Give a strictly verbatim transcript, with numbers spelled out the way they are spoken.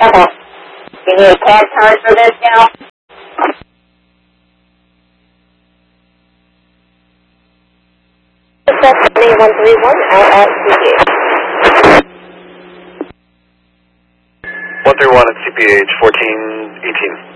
Okay. You need a cab charge for this now? seven one three one out at C P H. one three one at C P H, fourteen eighteen.